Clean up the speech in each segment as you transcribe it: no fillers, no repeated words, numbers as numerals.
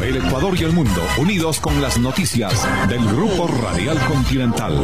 El Ecuador y el mundo, unidos con las noticias del Grupo Radial Continental.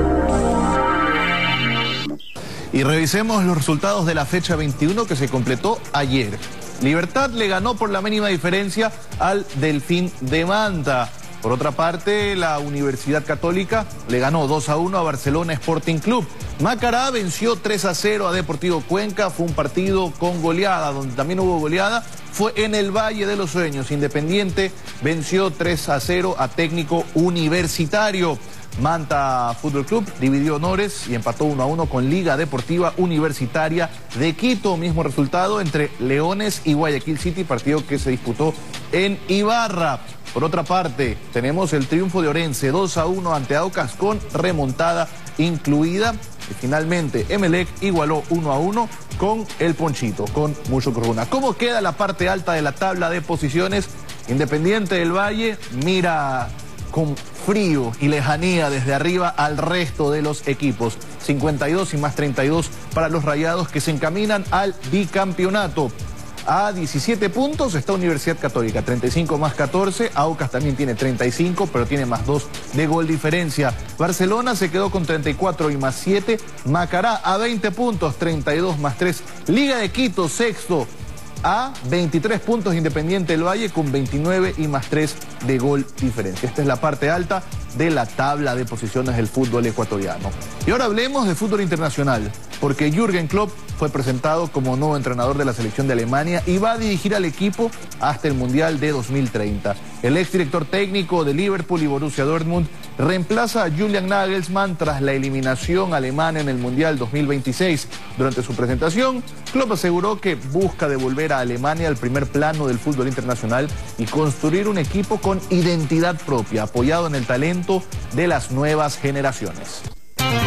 Y revisemos los resultados de la fecha 21 que se completó ayer. Libertad le ganó por la mínima diferencia al Delfín de Manta. Por otra parte, la Universidad Católica le ganó 2-1 a Barcelona Sporting Club. Macará venció 3-0 a Deportivo Cuenca. Fue un partido con goleada, donde también hubo goleada. Fue en el Valle de los Sueños. Independiente venció 3-0 a Técnico Universitario. Manta Fútbol Club dividió honores y empató 1-1 con Liga Deportiva Universitaria de Quito. Mismo resultado entre Leones y Guayaquil City, partido que se disputó en Ibarra. Por otra parte, tenemos el triunfo de Orense 2-1 ante Aucas con remontada incluida. Y finalmente, Emelec igualó 1-1 con el Ponchito, con Mucho Corona. ¿Cómo queda la parte alta de la tabla de posiciones? Independiente del Valle mira con frío y lejanía desde arriba al resto de los equipos. 52 y más 32 para los Rayados, que se encaminan al bicampeonato. A 17 puntos está Universidad Católica, 35 más 14, Aucas también tiene 35, pero tiene más 2 de gol diferencia. Barcelona se quedó con 34 y más 7, Macará a 20 puntos, 32 más 3, Liga de Quito sexto a 23 puntos, Independiente del Valle con 29 y más 3 de gol diferencia. Esta es la parte alta de la tabla de posiciones del fútbol ecuatoriano. Y ahora hablemos de fútbol internacional, porque Jürgen Klopp fue presentado como nuevo entrenador de la selección de Alemania y va a dirigir al equipo hasta el Mundial de 2030. El exdirector técnico de Liverpool y Borussia Dortmund reemplaza a Julian Nagelsmann tras la eliminación alemana en el Mundial 2026. Durante su presentación, Klopp aseguró que busca devolver a Alemania al primer plano del fútbol internacional y construir un equipo con identidad propia, apoyado en el talento de las nuevas generaciones.